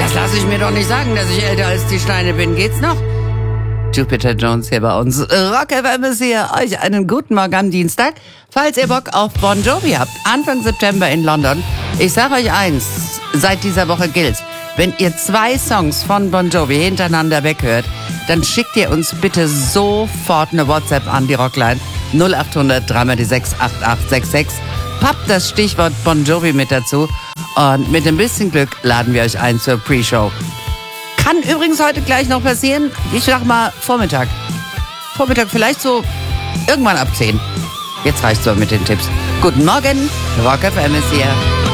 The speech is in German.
Das lasse ich mir doch nicht sagen, dass ich älter als die Steine bin. Geht's noch? Jupiter Jones hier bei uns. Rock FM ist hier. Euch einen guten Morgen am Dienstag. Falls ihr Bock auf Bon Jovi habt, Anfang September in London. Ich sag euch eins, seit dieser Woche gilt. Wenn ihr 2 Songs von Bon Jovi hintereinander weghört, dann schickt ihr uns bitte sofort eine WhatsApp an die Rockline 0800 3x6 8866. Pappt das Stichwort Bon Jovi mit dazu und mit ein bisschen Glück laden wir euch ein zur Pre-Show. Kann übrigens heute gleich noch passieren. Ich sag mal Vormittag. Vormittag vielleicht so irgendwann ab 10. Jetzt reicht's so mit den Tipps. Guten Morgen, Rock FM ist hier.